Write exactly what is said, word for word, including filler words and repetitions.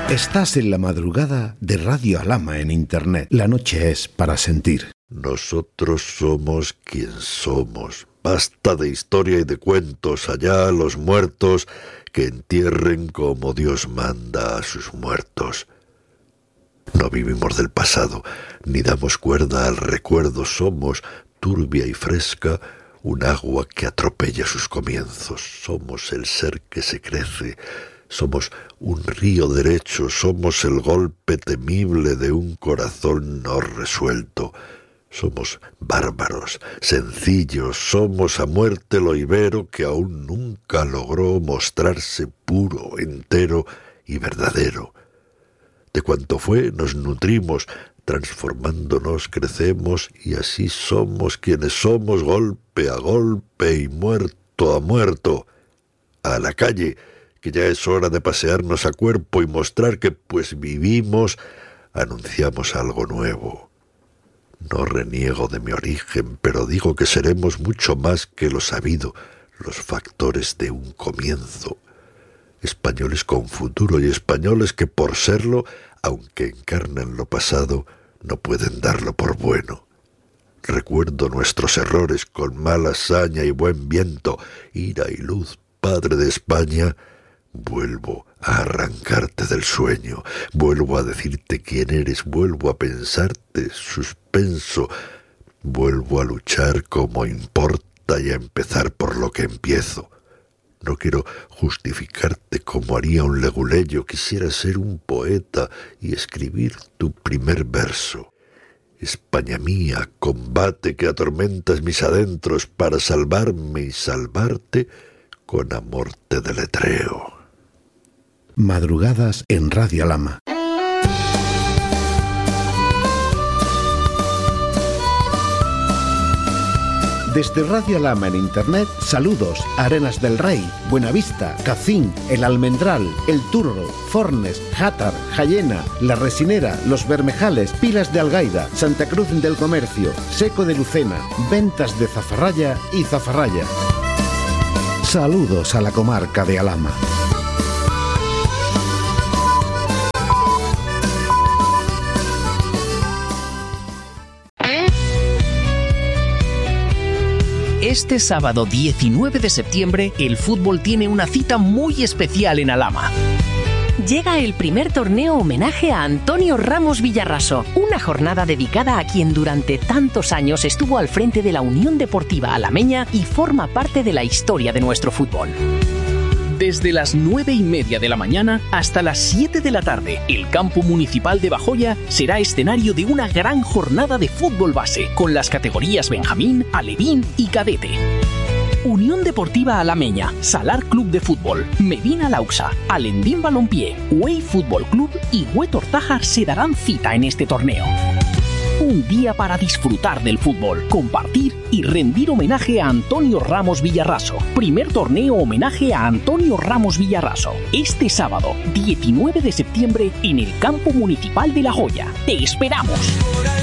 Estás en la madrugada de Radio Alhama en Internet. La noche es para sentir. Nosotros somos quien somos. Basta de historia y de cuentos. Allá los muertos que entierren como Dios manda a sus muertos. No vivimos del pasado, ni damos cuerda al recuerdo. Somos, turbia y fresca, un agua que atropella sus comienzos. Somos el ser que se crece. Somos un río derecho, somos el golpe temible de un corazón no resuelto. Somos bárbaros, sencillos, somos a muerte lo ibero que aún nunca logró mostrarse puro, entero y verdadero. De cuanto fue nos nutrimos, transformándonos crecemos y así somos quienes somos golpe a golpe y muerto a muerto. A la calle, que ya es hora de pasearnos a cuerpo y mostrar que, pues vivimos, anunciamos algo nuevo. No reniego de mi origen, pero digo que seremos mucho más que lo sabido, los factores de un comienzo. Españoles con futuro y españoles que por serlo, aunque encarnan lo pasado, no pueden darlo por bueno. Recuerdo nuestros errores con mala saña y buen viento, ira y luz, padre de España. Vuelvo a arrancarte del sueño, vuelvo a decirte quién eres, vuelvo a pensarte suspenso, vuelvo a luchar como importa y a empezar por lo que empiezo. No quiero justificarte como haría un leguleyo, quisiera ser un poeta y escribir tu primer verso. España mía, combate que atormentas mis adentros para salvarme y salvarte, con amor te deletreo. Madrugadas en Radio Alhama. Desde Radio Alhama en Internet, saludos a Arenas del Rey, Buenavista, Cacín, El Almendral, El Turro, Fornes, Játar, Jayena, La Resinera, Los Bermejales, Pilas de Algaida, Santa Cruz del Comercio, Seco de Lucena, Ventas de Zafarraya y Zafarraya. Saludos a la comarca de Alhama. Este sábado diecinueve de septiembre, el fútbol tiene una cita muy especial en Alhama. Llega el primer torneo homenaje a Antonio Ramos Villarraso, una jornada dedicada a quien durante tantos años estuvo al frente de la Unión Deportiva Alameña y forma parte de la historia de nuestro fútbol. Desde las nueve y media de la mañana hasta las siete de la tarde, el campo municipal de Bajoya será escenario de una gran jornada de fútbol base, con las categorías Benjamín, Alevín y Cadete. Unión Deportiva Alameña, Salar Club de Fútbol, Medina Lauxa, Alendín Balompié, Güey Fútbol Club y Huetortaja se darán cita en este torneo. Un día para disfrutar del fútbol, compartir y rendir homenaje a Antonio Ramos Villarraso. Primer torneo homenaje a Antonio Ramos Villarraso. Este sábado, diecinueve de septiembre, en el campo municipal de La Joya. ¡Te esperamos!